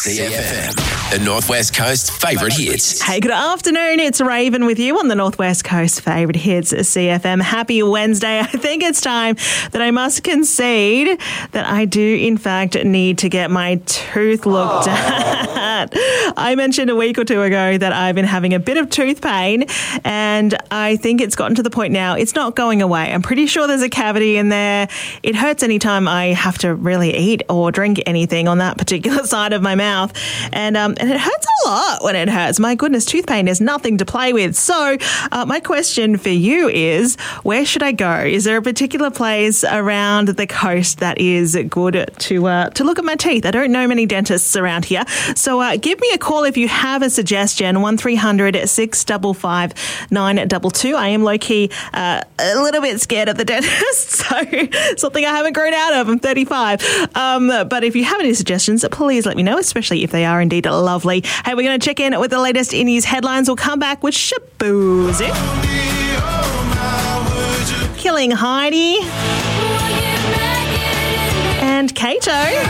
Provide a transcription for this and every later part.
CFM, the Northwest Coast favourite hits. Hey, good afternoon. It's Raven with you on the Northwest Coast favourite hits CFM. Happy Wednesday. I think it's time that I must concede that I do, in fact, need to get my tooth looked at. I mentioned a week or two ago that I've been having a bit of tooth pain, and I think it's gotten to the point now it's not going away. I'm pretty sure there's a cavity in there. It hurts anytime I have to really eat or drink anything on that particular side of my mouth. And it hurts a lot when it hurts. My goodness, tooth pain is nothing to play with. So my question for you is, where should I go? Is there a particular place around the coast that is good to look at my teeth? I don't know many dentists around here. So give me a call if you have a suggestion, 1300 655 922. I am low-key a little bit scared of the dentist, so something I haven't grown out of. I'm 35. But if you have any suggestions, please let me know, especially if they are indeed lovely. Hey, we're going to check in with the latest in news headlines. We'll come back with Shaboozey, Killing Heidi, and Kato.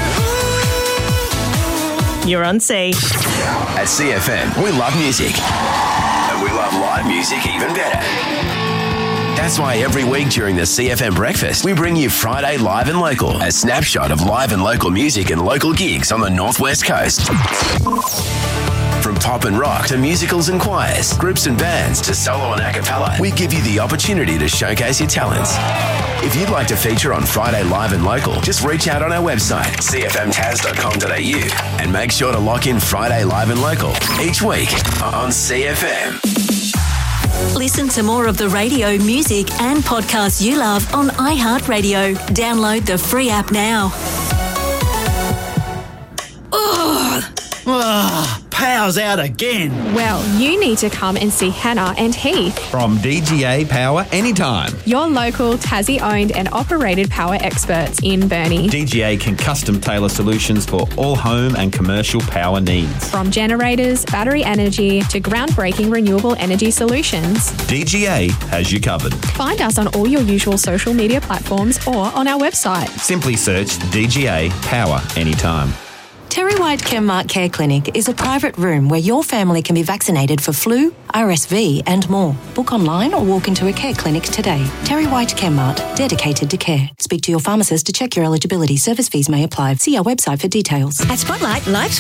You're on C. At CFM, we love music. And we love live music even better. That's why every week during the CFM Breakfast, we bring you Friday Live and Local, a snapshot of live and local music and local gigs on the Northwest Coast. From pop and rock to musicals and choirs, groups and bands to solo and a cappella, we give you the opportunity to showcase your talents. If you'd like to feature on Friday Live and Local, just reach out on our website, cfmtas.com.au, and make sure to lock in Friday Live and Local each week on CFM. Listen to more of the radio, music and podcasts you love on iHeartRadio. Download the free app now. Power's out again. Well, you need to come and see Hannah and Heath, From DGA Power Anytime. your local Tassie-owned and operated power experts in Burnie. DGA can custom tailor solutions for all home and commercial power needs. From generators, battery energy to groundbreaking renewable energy solutions. DGA has you covered. Find us on all your usual social media platforms or on our website. Simply search DGA Power Anytime. Terry White Chemmart Care Clinic is a private room where your family can be vaccinated for flu, RSV and more. Book online or walk into a care clinic today. Terry White Chemmart, dedicated to care. Speak to your pharmacist to check your eligibility. Service fees may apply. See our website for details. At Spotlight, life's